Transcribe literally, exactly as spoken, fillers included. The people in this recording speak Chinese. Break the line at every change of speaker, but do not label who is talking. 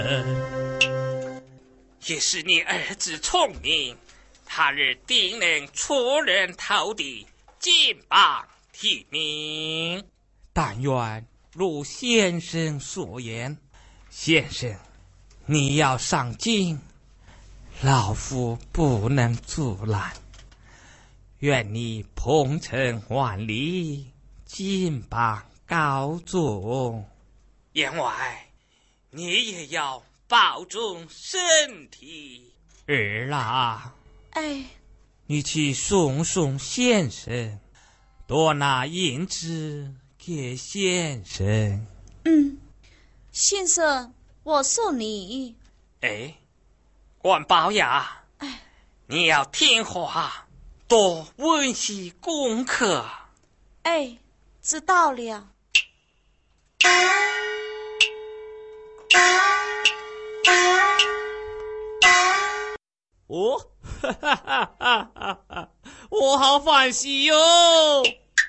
也是你儿子聪明，他日定能出人头地，金榜题名。但愿如先生所言，先生你要上京，老夫不能阻拦。愿你鹏程万里，金榜高中。员外，你也要保重身体。儿啊，
哎，
你去送送先生，多拿银子给先生。
嗯，先生，我送你。
哎，关宝雅，
哎，
你要听话，多温习功课。
哎，知道了。
哦，哈哈哈哈哈！我好欢喜哟。